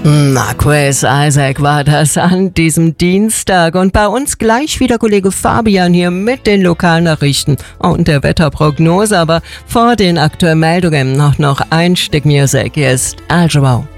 Marquez Isaac war das an diesem Dienstag und bei uns gleich wieder Kollege Fabian hier mit den Lokalnachrichten und der Wetterprognose, aber vor den aktuellen Meldungen noch ein Stück Musik. Hier ist Al Jarreau.